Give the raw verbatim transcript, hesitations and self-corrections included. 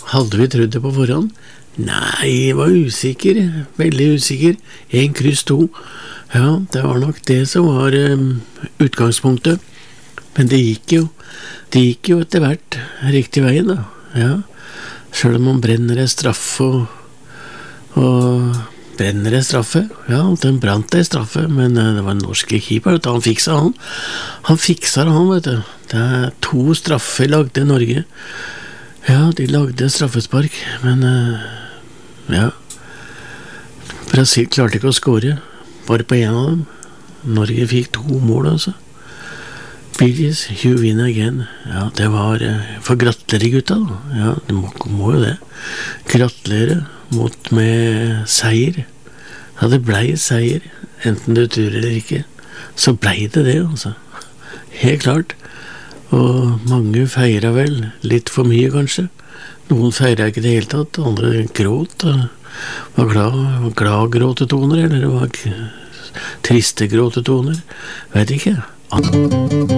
Hadde vi trodd det på forhånd? Nei, jeg var usikker, veldig usikker. En kryss to. Ja, det var nok det som var um, utgangspunktet. Men det gikk jo, det gikk jo etter hvert riktig veien da. Ja, selv om man brenner en straffe og, og brenner en straffe. Ja, den brant en straffe, men uh, det var en norsk keeper, vet du. Han fiksa han. Han fiksa det han, vet du. Det er to straffer lagde i Norge. Ja, de lagde straffespark, men uh, ja, Brasil klarte ikke å skåre, bare på en av dem. Norge fikk to mål, altså. Billys, you win again. Ja, det var, uh, for gratulerer gutta da. Ja, det må, må jo det. Gratulerer mot med seier. Ja, det blei seier, enten du tror eller ikke. Så blei det det, altså. Helt klart. Og mange feiret vel litt for mye kanskje. Noen feiret ikke det hele tatt, andre gråt. Var glad, var glad gråtetoner, eller var triste gråtetoner. Vet ikke.